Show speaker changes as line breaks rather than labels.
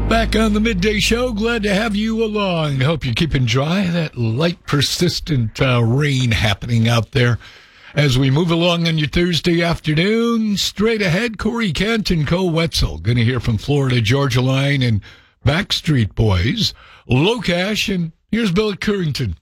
Back on the Midday Show. Glad to have you along. Hope you're keeping dry. That light, persistent rain happening out there as we move along on your Thursday afternoon. Straight ahead, Corey Kent and Cole Wetzel. Going to hear from Florida Georgia Line and Backstreet Boys. Low Cash, and here's Bill Currington.